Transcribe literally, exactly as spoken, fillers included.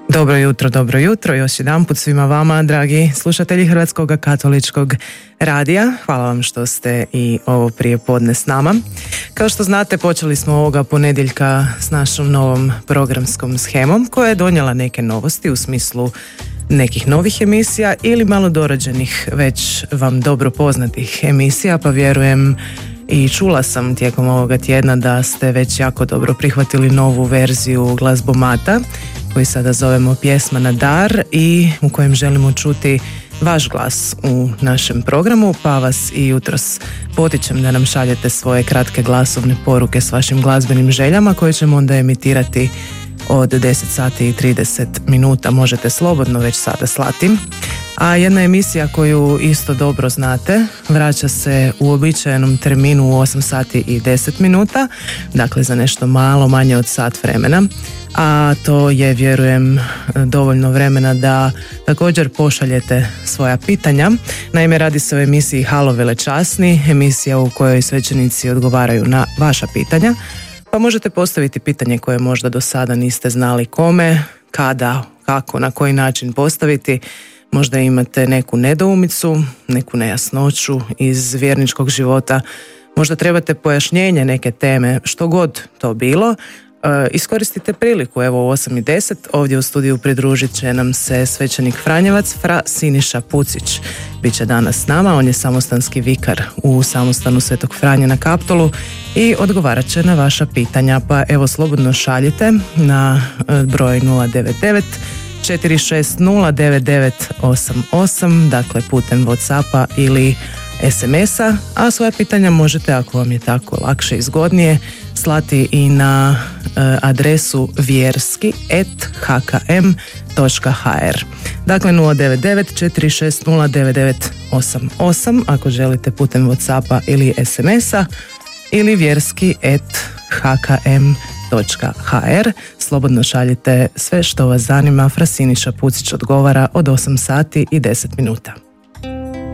Dobro jutro, dobro jutro, još jedanput svima vama, dragi slušatelji Hrvatskog katoličkog radija. Hvala vam što ste i ovo prije podne s nama. Kao što znate, počeli smo ovoga ponedjeljka s našom novom programskom shemom koja je donijela neke novosti u smislu nekih novih emisija ili malo dorađenih već vam dobro poznatih emisija, pa vjerujem i čula sam tijekom ovoga tjedna da ste već jako dobro prihvatili novu verziju glazbomata koji sada zovemo Pjesma na dar i u kojem želimo čuti vaš glas u našem programu, pa vas i jutros potičem da nam šaljete svoje kratke glasovne poruke s vašim glazbenim željama koje ćemo onda emitirati od deset sati i trideset minuta. Možete slobodno već sada slati. A jedna emisija koju isto dobro znate vraća se u uobičajenom terminu u osam sati i deset minuta, dakle za nešto malo manje od sat vremena, a to je, vjerujem, dovoljno vremena da također pošaljete svoja pitanja. Naime, radi se o emisiji Halo velečasni, emisija u kojoj svećenici odgovaraju na vaša pitanja, pa možete postaviti pitanje koje možda do sada niste znali kome, kada, kako, na koji način postaviti. Možda imate neku nedoumicu, neku nejasnoću iz vjerničkog života, možda trebate pojašnjenje neke teme, što god to bilo. E, iskoristite priliku, evo u osam i deset ovdje u studiju pridružit će nam se svećenik Franjevac Fra Siniša Pucić. Biće danas s nama, on je samostanski vikar u samostanu Svetog Franje na Kaptolu i odgovarat će na vaša pitanja, pa evo slobodno šaljite na broj nula devet devet četiri šest nula devet devet osam osam, dakle putem WhatsAppa ili es em es-a, a svoja pitanja možete, ako vam je tako lakše i zgodnije, slati i na uh, adresu vjerski at h k m točka h r. Dakle nula devet devet četiri šest nula devet devet osam osam ako želite putem WhatsAppa ili es em es-a, ili vjerski at h k m točka h r. Slobodno šaljite sve što vas zanima, Fra Siniša Pucić odgovara od osam sati i deset minuta.